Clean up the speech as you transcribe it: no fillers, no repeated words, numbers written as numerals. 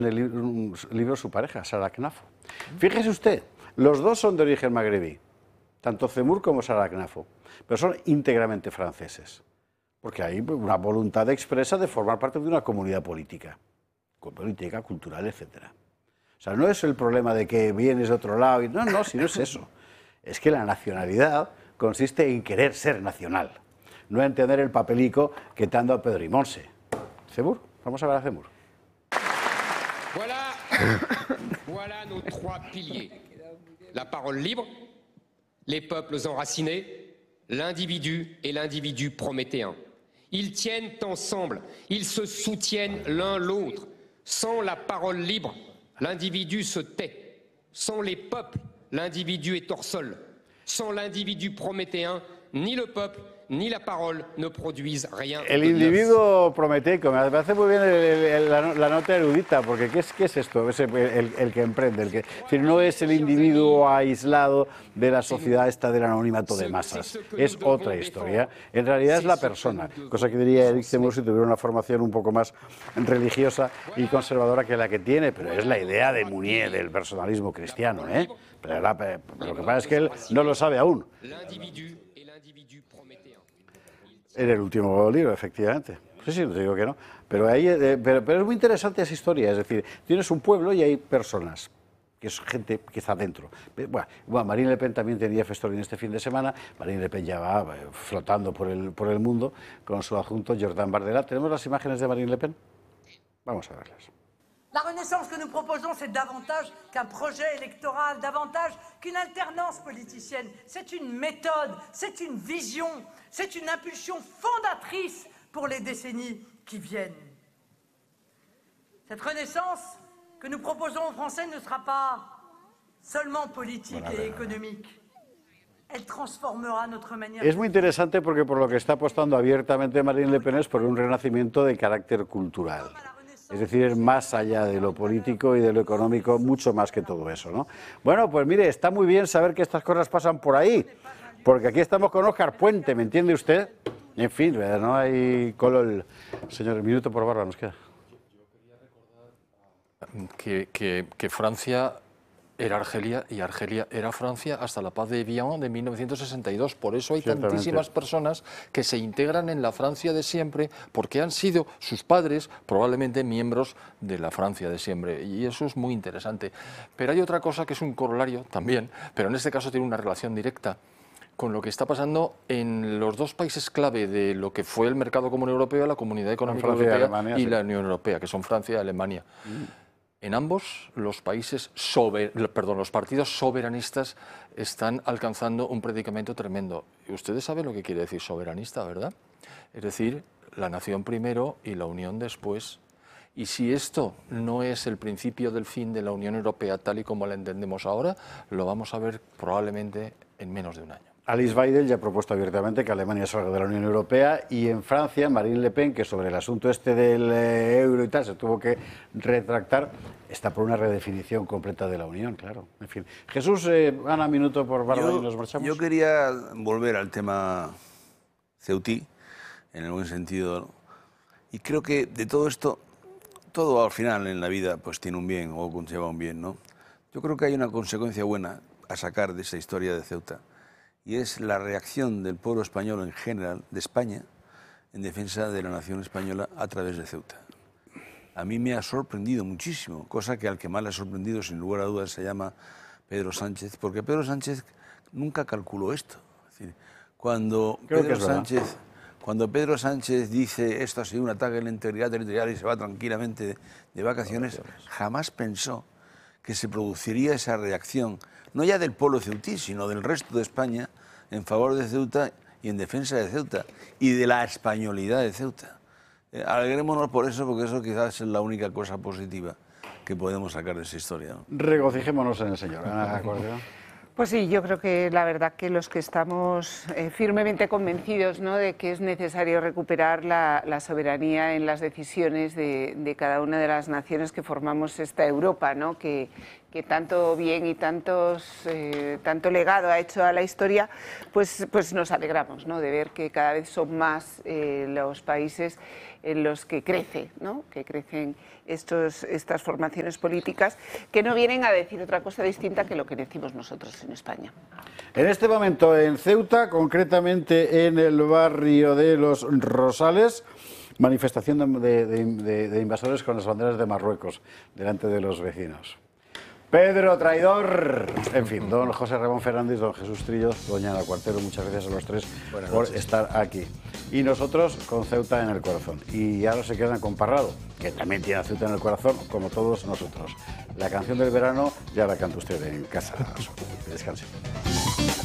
En el libro su pareja, Sara Knafo. Fíjese usted, los dos son de origen magrebí, tanto Zemmour como Sara Knafo, pero son íntegramente franceses, porque hay una voluntad expresa de formar parte de una comunidad política, cultural, etc. O sea, no es el problema de que vienes de otro lado, no, si no es eso. Es que la nacionalidad consiste en querer ser nacional, no en tener el papelico que te han dado Pedro y Monse. Zemmour, vamos a ver a Zemmour. Voilà nos trois piliers. La parole libre, les peuples enracinés, l'individu et l'individu prométhéen. Ils tiennent ensemble, ils se soutiennent l'un l'autre. Sans la parole libre, l'individu se tait. Sans les peuples, l'individu est hors sol. Sans l'individu prométhéen, ni le peuple ni la parole ne produisent rien. El individuo prometeico, me parece muy bien la nota erudita, porque ¿qué es esto? Es el que emprende, es decir, no es el individuo aislado de la sociedad esta del anonimato de masas, es otra historia. En realidad es la persona, cosa que diría Eric Zemmour si tuviera una formación un poco más religiosa y conservadora que la que tiene, pero es la idea de Mounier, del personalismo cristiano, ¿eh? Pero lo que pasa es que él no lo sabe aún. En el último libro, efectivamente. Sí, no te digo que no. Pero es muy interesante esa historia. Es decir, tienes un pueblo y hay personas, que es gente que está dentro. Bueno, Marine Le Pen también tenía festorín este fin de semana. Marine Le Pen ya va flotando por el mundo con su adjunto Jordan Bardella. ¿Tenemos las imágenes de Marine Le Pen? Vamos a verlas. La renaissance que nous proposons, c'est davantage qu'un projet électoral, davantage qu'une alternance politicienne. C'est une méthode, c'est une vision, c'est une impulsion fondatrice pour les décennies qui viennent. Cette renaissance que nous proposons aux Français ne sera pas seulement politique et économique. Elle transformera notre manière. Es muy interesante porque por lo que está apostando abiertamente Marine Le Pen es por un renacimiento de carácter cultural. Es decir, más allá de lo político y de lo económico, mucho más que todo eso, ¿no? Bueno, pues mire, está muy bien saber que estas cosas pasan por ahí, porque aquí estamos con Óscar Puente, ¿me entiende usted? En fin, no hay color. Señor, el minuto por barra nos queda. Que Francia era Argelia y Argelia era Francia hasta la paz de Évian de 1962. Por eso hay tantísimas personas que se integran en la Francia de siempre, porque han sido sus padres probablemente miembros de la Francia de siempre. Y eso es muy interesante. Pero hay otra cosa que es un corolario también, pero en este caso tiene una relación directa con lo que está pasando en los dos países clave de lo que fue el mercado común europeo, la Comunidad Económica Europea y Alemania, y la Unión Europea, que son Francia y Alemania. En ambos, los partidos soberanistas están alcanzando un predicamento tremendo. Y ustedes saben lo que quiere decir soberanista, ¿verdad? Es decir, la nación primero y la unión después. Y si esto no es el principio del fin de la Unión Europea tal y como la entendemos ahora, lo vamos a ver probablemente en menos de un año. Alice Weidel ya ha propuesto abiertamente que Alemania salga de la Unión Europea, y en Francia Marine Le Pen, que sobre el asunto este del euro y tal se tuvo que retractar, está por una redefinición completa de la Unión, claro. En fin, Jesús, gana minuto por barba y nos marchamos. Yo quería volver al tema ceutí, en el buen sentido, ¿no? Y creo que de todo esto, todo al final en la vida pues tiene un bien o conlleva un bien, ¿no? Yo creo que hay una consecuencia buena a sacar de esa historia de Ceuta, y es la reacción del pueblo español en general, de España, en defensa de la nación española a través de Ceuta. A mí me ha sorprendido muchísimo, cosa que al que más le ha sorprendido, sin lugar a dudas, se llama Pedro Sánchez, porque Pedro Sánchez nunca calculó esto. Es decir, cuando Pedro Sánchez dice esto ha sido un ataque a la integridad territorial y se va tranquilamente de vacaciones, jamás pensó que se produciría esa reacción, no ya del pueblo ceutí, sino del resto de España, en favor de Ceuta y en defensa de Ceuta y de la españolidad de Ceuta. Alegrémonos por eso, porque eso quizás es la única cosa positiva que podemos sacar de esa historia, ¿no? Regocijémonos en el Señor. Ana Cordero. Pues sí, yo creo que la verdad que los que estamos firmemente convencidos, ¿no?, de que es necesario recuperar la soberanía en las decisiones de cada una de las naciones que formamos esta Europa, ¿no?, que tanto bien y tanto legado ha hecho a la historia, pues nos alegramos, ¿no?, de ver que cada vez son más los países en los que crece, ¿no?, que crecen estas formaciones políticas, que no vienen a decir otra cosa distinta que lo que decimos nosotros en España. En este momento en Ceuta, concretamente en el barrio de Los Rosales, manifestación de invasores con las banderas de Marruecos delante de los vecinos. Pedro, traidor. En fin, don José Ramón Fernández, don Jesús Trillos, doña Ana Cuartero, muchas gracias a los tres por estar aquí. Y nosotros con Ceuta en el corazón. Y ahora se quedan con Parrado, que también tiene a Ceuta en el corazón, como todos nosotros. La canción del verano ya la canta usted en casa. Descanse.